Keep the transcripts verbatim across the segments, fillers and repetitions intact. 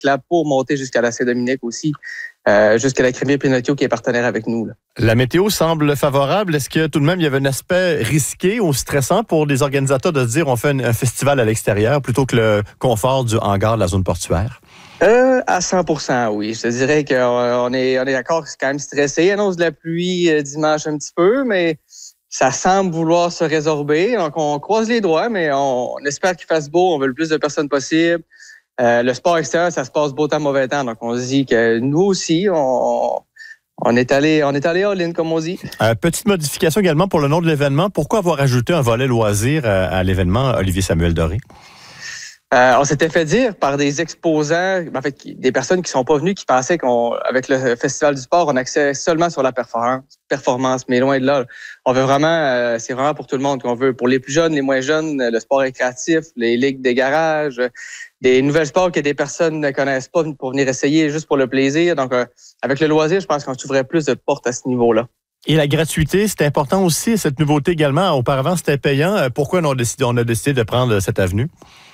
Club pour monter jusqu'à la Saint-Dominique aussi, euh, jusqu'à la Crémier Pinocchio qui est partenaire avec nous, là. La météo semble favorable. Est-ce que tout de même, il y avait un aspect risqué ou stressant pour les organisateurs de se dire on fait un, un festival à l'extérieur plutôt que le confort du hangar de la zone portuaire? Euh, à cent pour cent, oui. Je te dirais qu'on est, on est d'accord que c'est quand même stressé. Annonce de la pluie euh, dimanche un petit peu, mais ça semble vouloir se résorber. Donc, on croise les doigts, mais on, on espère qu'il fasse beau. On veut le plus de personnes possible. Euh, le sport extérieur, ça se passe beau temps, mauvais temps. Donc, on se dit que nous aussi, on, on est allé, on est allé all-in, comme on dit. Euh, petite modification également pour le nom de l'événement. Pourquoi avoir ajouté un volet loisir à, à l'événement Olivier Samuel Doré? Euh, on s'était fait dire par des exposants, en fait, des personnes qui sont pas venues, qui pensaient qu'avec le Festival du sport, on accède seulement sur la performance, performance, mais loin de là. On veut vraiment, euh, c'est vraiment pour tout le monde qu'on veut. Pour les plus jeunes, les moins jeunes, le sport récréatif, les ligues des garages, des nouvelles sports que des personnes ne connaissent pas pour venir essayer juste pour le plaisir. Donc, euh, avec le loisir, je pense qu'on s'ouvrait plus de portes à ce niveau-là. Et la gratuité, c'est important aussi, cette nouveauté également. Auparavant, c'était payant. Pourquoi on a décidé, on a décidé de prendre cette avenue?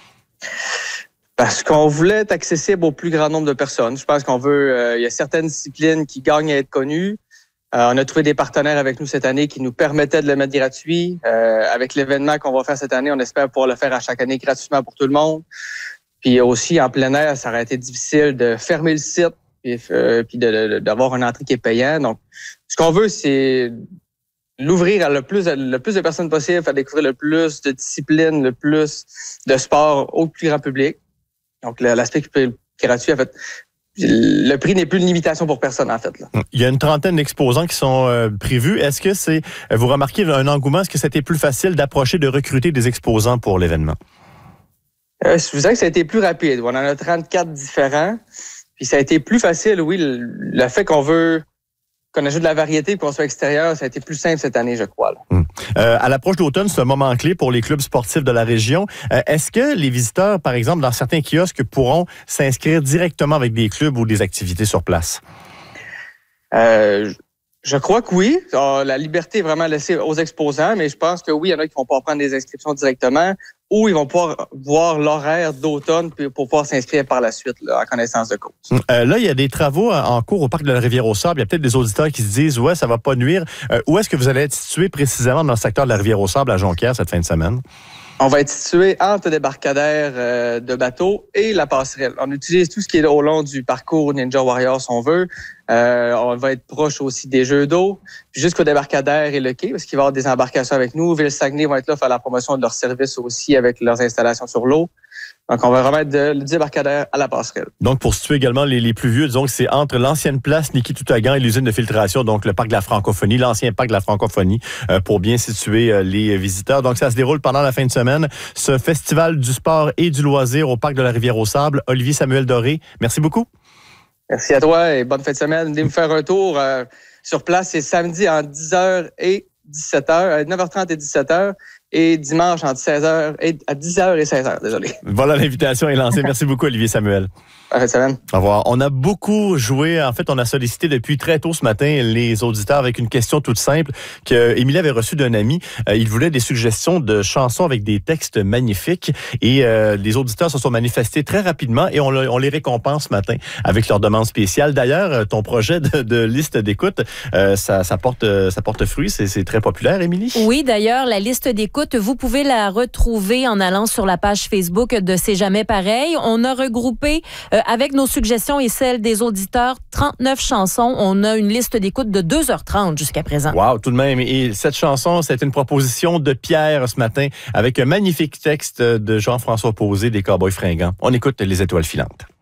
Parce qu'on voulait être accessible au plus grand nombre de personnes. Je pense qu'on veut... Euh, il y a certaines disciplines qui gagnent à être connues. Euh, on a trouvé des partenaires avec nous cette année qui nous permettaient de le mettre gratuit. Euh, avec l'événement qu'on va faire cette année, on espère pouvoir le faire à chaque année gratuitement pour tout le monde. Puis aussi, en plein air, ça aurait été difficile de fermer le site puis, euh, puis de, de, d'avoir une entrée qui est payante. Donc, ce qu'on veut, c'est l'ouvrir à le plus, le plus de personnes possible, faire découvrir le plus de disciplines, le plus de sport au plus grand public. Donc, l'aspect gratuit, en fait, le prix n'est plus une limitation pour personne, en fait, là. Il y a une trentaine d'exposants qui sont euh, prévus. Est-ce que c'est, vous remarquez un engouement? Est-ce que c'était plus facile d'approcher, de recruter des exposants pour l'événement? Euh, je vous dirais que ça a été plus rapide. On en a trente-quatre différents. Puis ça a été plus facile, oui. Le, le fait qu'on veut qu'on ajoute de la variété et qu'on soit extérieur, ça a été plus simple cette année, je crois, là. Hum. Euh, à l'approche d'automne, c'est un moment clé pour les clubs sportifs de la région. Euh, est-ce que les visiteurs, par exemple, dans certains kiosques, pourront s'inscrire directement avec des clubs ou des activités sur place? Euh, je crois que oui. Alors, la liberté est vraiment laissée aux exposants, mais je pense que oui, il y en a qui vont pouvoir prendre des inscriptions directement ou ils vont pouvoir voir l'horaire d'automne pour pouvoir s'inscrire par la suite, là, en connaissance de cause. Euh, là, il y a des travaux en cours au parc de la Rivière-au-Sable. Il y a peut-être des auditeurs qui se disent « Ouais, ça va pas nuire. Euh, » Où est-ce que vous allez être situé précisément dans le secteur de la Rivière-au-Sable à Jonquière cette fin de semaine? On va être situé entre le débarcadère euh, de bateau et la passerelle. On utilise tout ce qui est au long du parcours Ninja Warrior, si on veut. Euh, on va être proche aussi des jeux d'eau, jusqu'au débarcadère et le quai, parce qu'il va y avoir des embarcations avec nous. Ville-Saguenay vont être là pour faire la promotion de leurs services aussi avec leurs installations sur l'eau. Donc, on va remettre de, le débarcadère à la passerelle. Donc, pour situer également les, les plus vieux, disons que c'est entre l'ancienne place Niki-Toutagan et l'usine de filtration, donc le parc de la Francophonie, l'ancien parc de la Francophonie, euh, pour bien situer euh, les visiteurs. Donc, ça se déroule pendant la fin de semaine. Ce festival du sport et du loisir au parc de la Rivière-au-Sable. Olivier Samuel Doré, merci beaucoup. Merci à toi et bonne fin de semaine. Venez me faire un tour euh, sur place. C'est samedi entre dix heures et dix-sept heures, neuf heures trente et dix-sept heures. Et dimanche entre seize heures et à dix heures et seize heures, désolé. Voilà, l'invitation est lancée. Merci beaucoup, Olivier Samuel. Bonne semaine. Au revoir. On a beaucoup joué. En fait, on a sollicité depuis très tôt ce matin les auditeurs avec une question toute simple que Émilie avait reçue d'un ami. Euh, il voulait des suggestions de chansons avec des textes magnifiques et euh, les auditeurs se sont manifestés très rapidement et on, on les récompense ce matin avec leur demande spéciale. D'ailleurs, ton projet de, de liste d'écoute, euh, ça, ça, porte, ça porte fruit. C'est, c'est très populaire, Émilie? Oui, d'ailleurs, la liste d'écoute, vous pouvez la retrouver en allant sur la page Facebook de C'est jamais pareil. On a regroupé euh, avec nos suggestions et celles des auditeurs trente-neuf chansons. On a une liste d'écoute de deux heures trente jusqu'à présent. Wow, tout de même. Et cette chanson, c'est une proposition de Pierre ce matin avec un magnifique texte de Jean-François Posé des Cowboys fringants. On écoute Les étoiles filantes.